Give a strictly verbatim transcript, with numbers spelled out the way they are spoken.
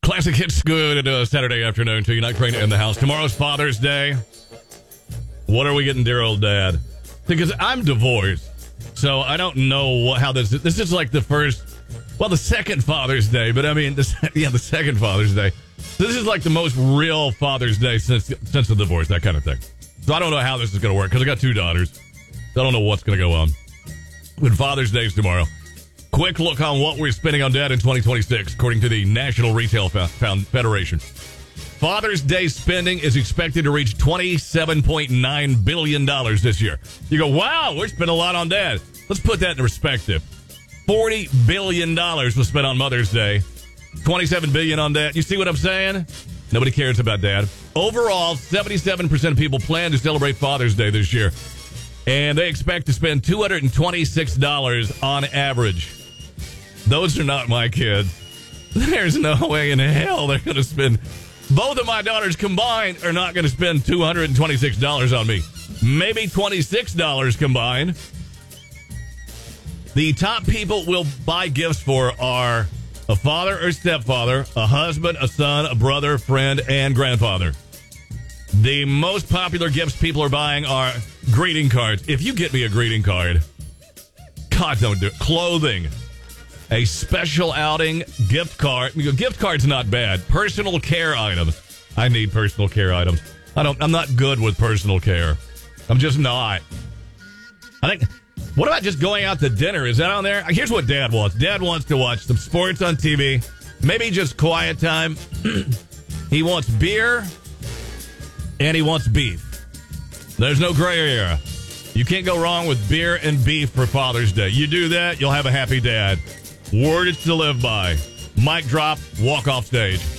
Classic hits. Good uh, Saturday afternoon to you. Night Train in the house. Tomorrow's Father's Day. What are we getting dear old dad? Because I'm divorced, so I don't know what, how this is. This is like the first, well, the second Father's Day, but I mean, this, yeah, the second Father's Day. This is like the most real Father's Day since since the divorce, that kind of thing. So I don't know how this is going to work because I got two daughters. So I don't know what's going to go on. But Father's Day is tomorrow. Quick look on what we're spending on dad in twenty twenty-six, according to the National Retail Federation. Father's Day spending is expected to reach twenty-seven point nine billion dollars this year. You go, wow, we're spending a lot on dad. Let's put that in perspective. forty billion dollars was spent on Mother's Day. twenty-seven billion dollars on dad. You see what I'm saying? Nobody cares about dad. Overall, seventy-seven percent of people plan to celebrate Father's Day this year. And they expect to spend two hundred twenty-six dollars on average. Those are not my kids. There's no way in hell they're going to spend... Both of my daughters combined are not going to spend two hundred twenty-six dollars on me. Maybe twenty-six dollars combined. The top people we'll buy gifts for are a father or stepfather, a husband, a son, a brother, friend, and grandfather. The most popular gifts people are buying are greeting cards. If you get me a greeting card, God, don't do it. Clothing. A special outing, gift card. You go, gift card's not bad. Personal care items. I need personal care items. I don't. I'm not good with personal care. I'm just not. I think. What about just going out to dinner? Is that on there? Here's what Dad wants. Dad wants to watch some sports on T V. Maybe just quiet time. He wants beer, and he wants beef. There's no gray area. You can't go wrong with beer and beef for Father's Day. You do that, you'll have a happy dad. Words to live by. Mic drop, walk off stage.